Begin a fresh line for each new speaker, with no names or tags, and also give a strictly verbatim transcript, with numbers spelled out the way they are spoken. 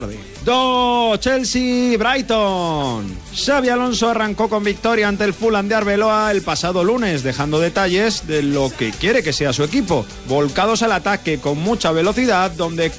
dos, Chelsea, Brighton. Xabi Alonso arrancó con victoria ante el Fulham de Arbeloa el pasado lunes, dejando detalles de lo que quiere que sea su equipo. Volcados al ataque con mucha velocidad, donde